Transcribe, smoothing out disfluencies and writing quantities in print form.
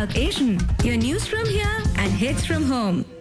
South Asian. Your news from here and hits from home.